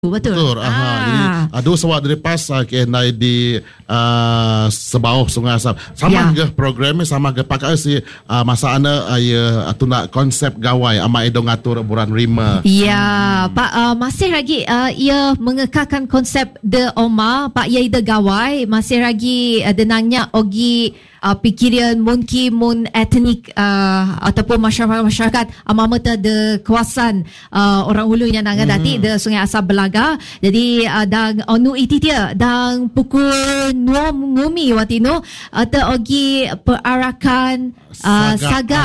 Betul. Jadi ada sawak dari pas kenai di sebawah Sungai Asap. Sama ke programnya sama ke pakai si masa ana ya tu nak konsep gawai ama edo ngatur buran rima. Ya, Pak masih lagi ia mengekalkan konsep de Oma, Pak ia de gawai masih lagi denangnya ogi pikiran mun etnik ataupun masyarakat amamata de kawasan orang Hulu yang nangan dati de Sungai Asap Belaga. Jadi dang onu iti dia dang pukul 2 ngumi watino atau ogi perarakan saga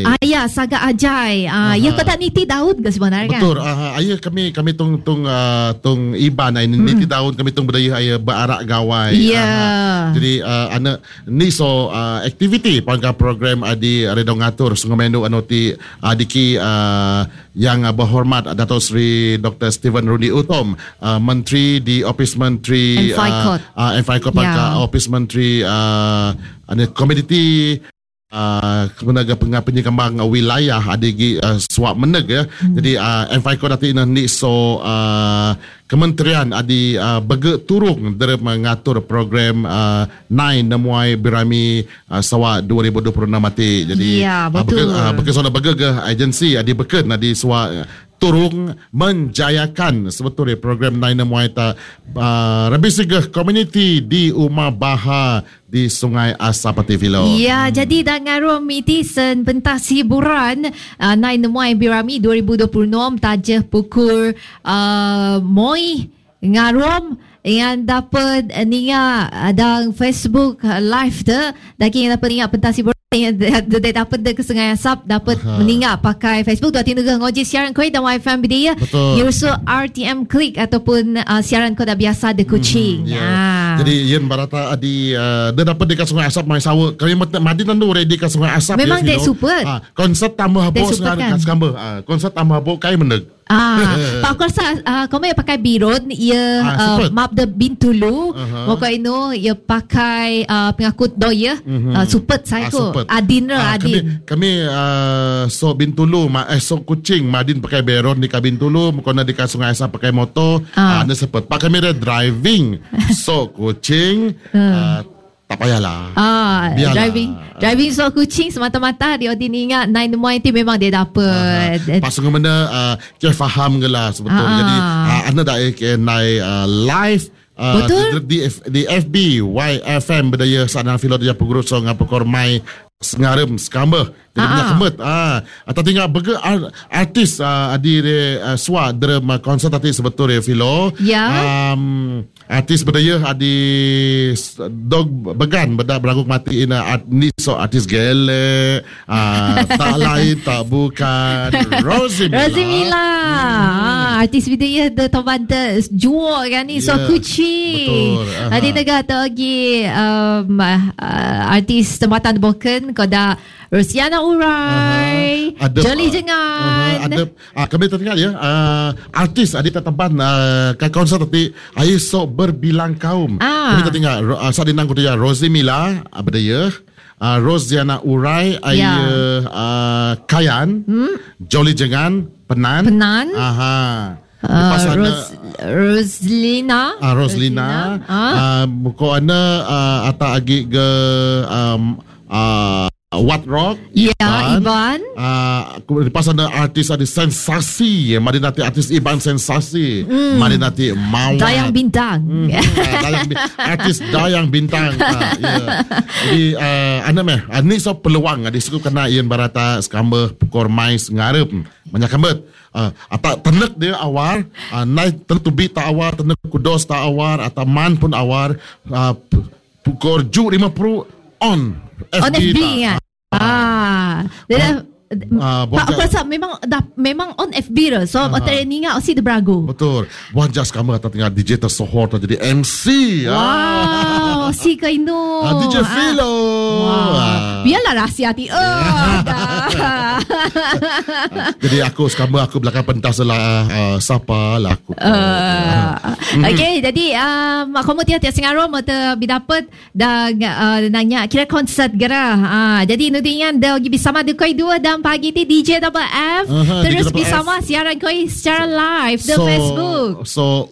ajai. Ya kata niti daun ke sebenarnya. Betul. Ayah kami tung iban ini niti daun kami tung budaya ayah berarak gawai. Jadi anak ni so aktiviti pangka program di redong ngatur Sungai Mendu anoti adiki yang berhormat Dato' Sri Dr. Stephen Rudy Utom, Menteri di Office Menteri Enfaikot pangka Office Menteri Komoditi kemenaga penyekembang wilayah adigi suap meneg ya. Jadi Enfaikot dati ni so kementerian adi bege turung dari mengatur program Nine Nemuai Birami Sawa 2026 mati. Jadi bekerja bege agensi adi beken adi suwa turung menjayakan sebetulnya program Nine Nemuai ta Rabisiga community di Umah Baha di Sungai Asap Pativilo. Ya, jadi dangarum iti sen pentas hiburan Nine Nemuai Birami 2026 tajah pukul moi ngarum yang dapat ninga ada Facebook live tu daki yang dapat ninga pentas hiburan yang dapat ke Sungai Asap dapat meninga pakai Facebook tu hati negara ngoji siaran koi dan WiFi dia yusu RTM Click ataupun siaran kau dah biasa de Kuching. Jadi yen barata adi dia dapat dekat Sungai Asap mai sawa kami madin tu ready ke Sungai Asap memang dia super. Konsert tambah habis dengan skamba. Konsert tambah habis kai meneg. Pak Korsa kau mai pakai biron ia map de Bintulu moko ino ia pakai pengakut doya super saya ko Adin. Kami so Bintulu so Kuching madin pakai beron di Bintulu moko na di Sungai Asap pakai motor ada sepet pakai mira driving so Kuching tak payahlah. Driving so Kuching semata-mata dia ingat Nine Nemuai itu memang dia dapat. Pasal benda kita faham ke lah sebetulnya. Jadi anda dah naik live di FB YFM berdaya sana filo dia pengurus ngapa kormai sengarem skamba jadi banyak kembet atau tinggal bege artis adi swa drama konser tadi sebetulnya filo artis berdaya adi dog began beda berlagu mati ni so artis gele tak lain tak bukan Rosimila artis berdaya de tombanta jual kan ni so Kuching tadi negara tu lagi artis tempatan boken koda Rosiana Urai, Jolly Jengan. Kami teringat ya, artis adik tetempan ke konser tadi ayo sok berbilang kaum. Kami teringat saat dinang kuda Rosimila berdaya, Rosiana Urai ayo Kayan, Jolly Jengan Penan. Roslina. Muka anda atau agi ke What Rock Iban lepas ada artis ada sensasi mari nanti artis Iban sensasi mari nanti Mawar Dayang Bintang artis Dayang Bintang jadi ni so peluang di suku kena ian barata skamba pukor mais ngarep banyak kembet atau tenek dia awar naik tentu bi tak awar tenek kudos tak awar atau man pun awar pukor ju 50 on FB ya. Pak Kuasa memang on FB lah. So antara ni ingat si beragu. Betul. Buat jas kamu kata tinggal DJ tersohor jadi MC. Wow. si kau Inu. DJ Philo. Biarlah rahsia hati. Jadi aku sekarang aku belakang pentas lah siapa lah aku. Okay, jadi kamu tiap-tiap sengaruh mata bidapat dan nanya kira konsert gerah. Jadi nudinya dah pergi bersama dengan kau dua dan pagi ni DJ Double F terus DJ Double bersama siaran kau secara live di Facebook. So